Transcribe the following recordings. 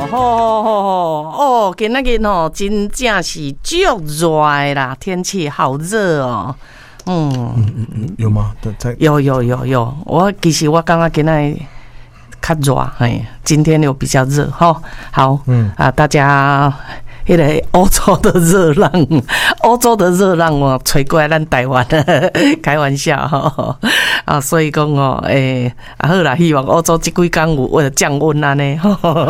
哦，今仔日吼真正是足热的啦，天气好热哦。 有吗？ 有，我其实我感觉今仔较热，今天有比较热哈。好，大家。那个欧洲的热浪哦，吹过来咱台湾开玩笑哈啊，所以讲哦，好啦，希望欧洲这几天有降温啊呢。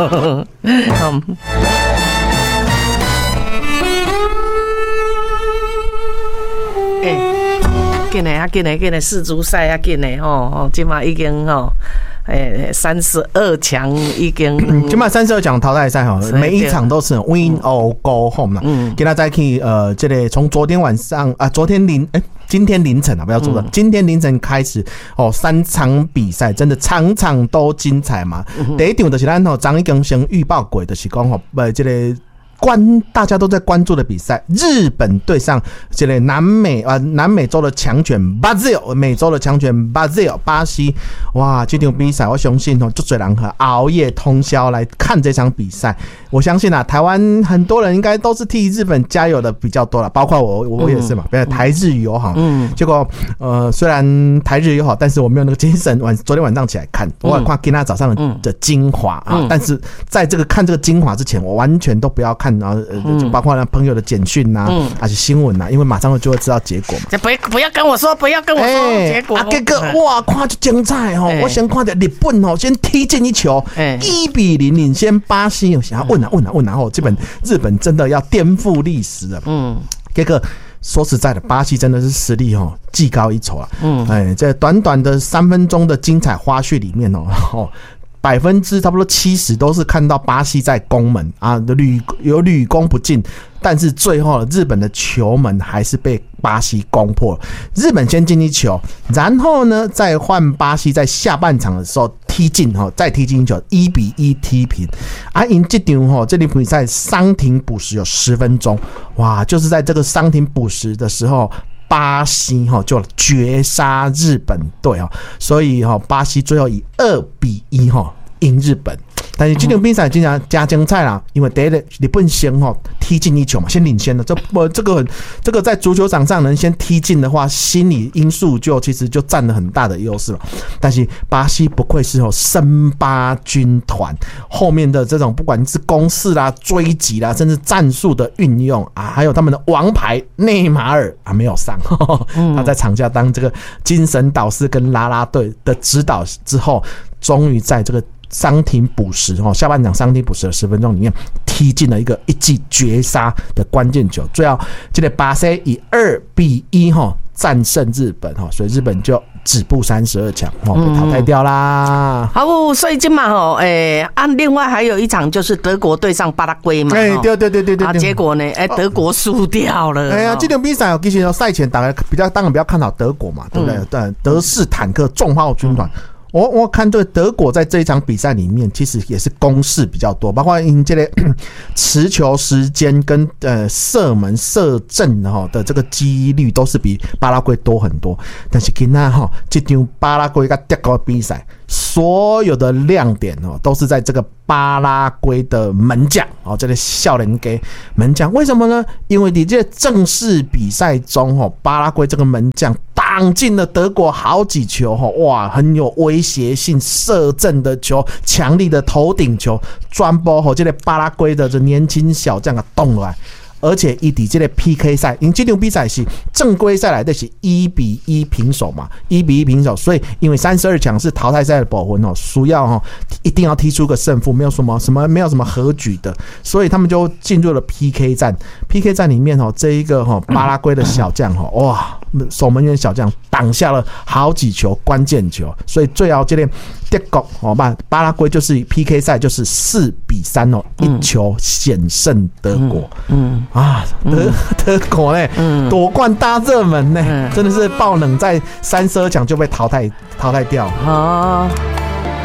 紧嘞，世足赛啊，紧嘞吼，今嘛已经吼。32强已经， 今嘛32强淘汰赛哈，每一场都是 win or go home 啦。今天再去这个从昨天晚上啊，今天凌晨啊，不要说了，今天凌晨开始哦，3场比赛真的场场都精彩嘛。第一场就是咱吼张一更先预报过，就是讲吼，这个。大家都在关注的比赛，日本对上这个南美洲的强权巴西，哇！这场比赛我相信哦，就多人熬夜通宵来看这场比赛。我相信啊，台湾很多人应该都是替日本加油的比较多了，包括我也是嘛，台日友好。结果虽然台日友好，但是我没有那个精神。昨天晚上起来看，我看今天早上的精华啊，但是在看这个精华之前，我完全都不要看。然后就包括那朋友的简讯呐，还是新闻呐，因为马上就会知道结果嘛。 不要跟我说结果。 结果哇，看就精彩哦！我先看到日本哦，先踢进一球，1-0领先巴西。我想要问哦，这本日本真的要颠覆历史了。结果说实在的，巴西真的是实力哦，技高一筹啊。在短短的3分钟的精彩花絮里面哦。70%差不多70%都是看到巴西在攻门啊，屡攻不进，但是最后日本的球门还是被巴西攻破。日本先进一球，然后呢再换巴西在下半场的时候再踢进一球，1-1踢平。赢这场这里比赛伤停补时有10分钟，哇！就是在这个伤停补时的时候。巴西就绝杀日本队，所以巴西最后以2-1赢日本。但是这场比赛经常加精彩啦，因为第一日本先踢进一球嘛，先领先了。这个在足球场上能先踢进的话，心理因素其实就占了很大的优势了。但是巴西不愧是森巴军团，后面的这种不管是攻势啦、追击啦，甚至战术的运用啊，还有他们的王牌内马尔啊没有上，他在场下当这个精神导师跟啦啦队的指导之后，终于在这个。伤停补时下半场伤停补时的10分钟里面踢进了一记绝杀的关键球，最后这个巴西以2-1战胜日本，所以日本就止步32强被淘汰掉啦。 好，所以今嘛另外还有一场就是德国对上巴拉圭嘛，对，结果呢德国输掉了。 这场比赛其实赛前当然比较看好德国嘛，对不对？对，德式坦克重炮军团。我看对德国在这一场比赛里面，其实也是攻势比较多，包括这个持球时间跟射门射正的这个几率都是比巴拉圭多很多。但是今天这场巴拉圭跟德国的比赛，所有的亮点都是在这个巴拉圭的门将这个少年给门将，为什么呢？因为你这正式比赛中巴拉圭这个门将挡进了德国好几球，哇，很有威胁性射正的球，强力的头顶球，转播这个巴拉圭的这年轻小将动来。而且他在这个 PK 赛，因为这场比赛是正规赛来的是1-1平手嘛，1-1平手，所以因为32强是淘汰赛的部分需要一定要踢出个胜负，没有什么和局的，所以他们就进入了 PK 战。PK 战里面这一个巴拉圭的小将哇，守门员小将挡下了好几球关键球，所以最后这个德国巴拉圭就是 PK 赛就是4-3一球险胜德国。德国呢，夺冠大热门呢，真的是爆冷，在32强就被淘汰掉。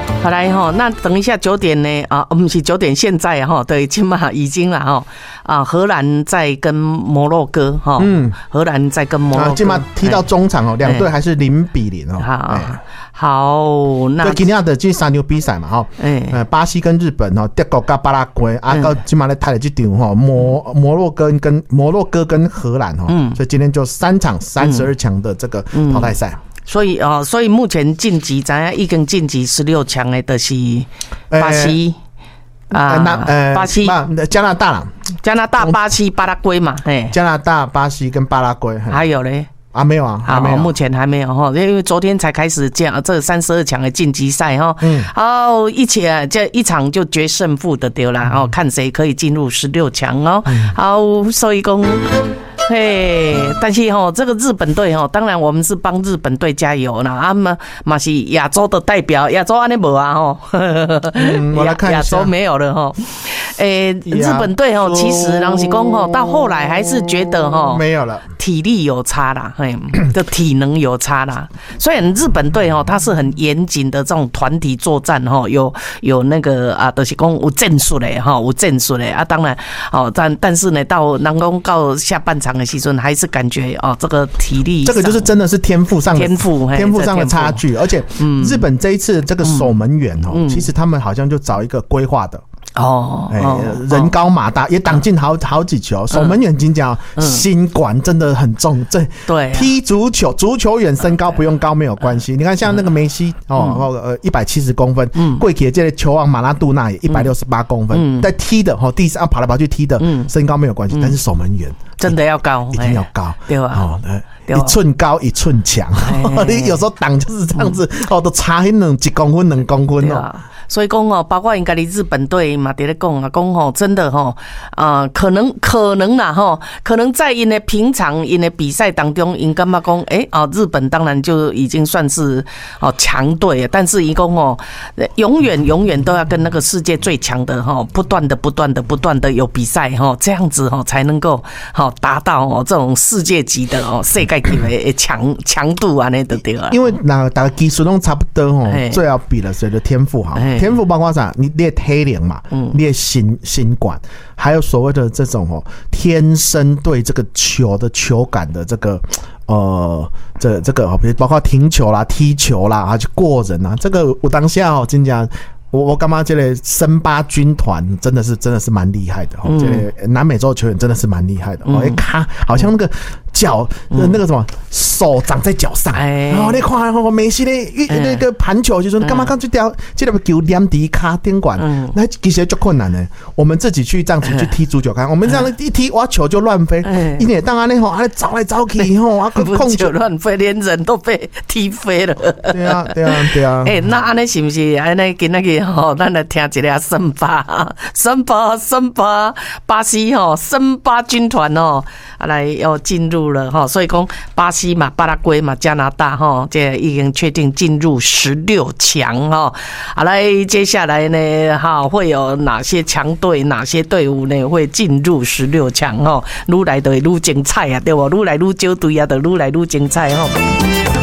好来哈，那等一下9点呢不是9点，现在哈，对，起码已经了哈荷兰在跟摩洛哥哈，荷兰在跟摩洛哥， 起码踢到中场哦，两队还是0-0哦。 好，那今天的这3场比赛嘛哈，巴西跟日本哦，德国跟巴拉圭，到今嘛来踢了这场哈，摩洛哥跟荷兰哈，所以今天就3场32强的这个淘汰赛。 所以目前晋级，咱家已经晋级16强的，就是巴西巴西、 加拿大啦， 加拿大、巴西、巴拉圭嘛， 加拿大、巴西跟巴拉圭， 还有嘞。 没有啊，还没有， 目前还没有哈，因为昨天才开始这32强的晋级赛哈，一起这一场就决胜负的对啦，看谁可以进入16强哦。好，所以讲。但是这个日本队当然我们是帮日本队加油啦，嘛是亚洲的代表，亚洲安尼无啊我来看一下， 亚洲没有了日本队其实人是讲到后来还是觉得没有了， 体力有差啦，的体能有差啦。虽然日本队它是很严谨的这种团体作战有那个就是讲有战术的有战术的当然但是呢到人讲到下半场的时阵还是感觉这个体力， 这个就是真的是天赋上的差距，而且日本这一次这个守门员其实他们好像就找一个规划的。人高马大也挡进好几球，守门员真讲心管真的很重。 对， 踢足球员身高不用高没有关系。你看像那个梅西170公分，过去这个球王马拉杜纳也168公分，在踢的第三跑来跑去踢的，身高没有关系，但是守门员真的要高， 一定要高， 对吧？ 一寸高一寸强，你有时候挡就是这样子都差1公分2公分哦。 所以讲包括应该的日本队嘛，在咧讲真的可能啦可能在因的平常因的比赛当中，因感觉讲日本当然就已经算是强队了，但是一共永远都要跟那个世界最强的不断的有比赛这样子才能够达到这种世界级的世界级的强度啊，那对了。 因为大家技术都差不多最要比的谁的天赋好。天赋包括啥？你的体能嘛，你的心管，还有所谓的这种天生对这个球的球感的这个这个包括停球啦、踢球啦，还去过人啊，这个我当下真讲。我干嘛这类森巴军团真的是蛮厉害的这类南美洲球员真的是蛮厉害的看好像那个脚那个什么手长在脚上，然后你看梅西那个盘球就说干嘛这条球连底卡顶管，那其实就困难呢。我们自己去这样子去踢足球看，我们这样一踢哇球就乱飞，一点当然那找来找去控球乱飞，连人都被踢飞了。 对啊。 那安尼是不是安尼跟那个？咱来听一下森巴巴西森巴军团来要进入了所以讲巴西嘛、巴拉圭嘛、加拿大这已经确定进入16强好来接下来呢会有哪些强队、哪些队伍呢会进入16强愈来就愈精彩啊，对不？愈来愈少队啊，就愈来愈精彩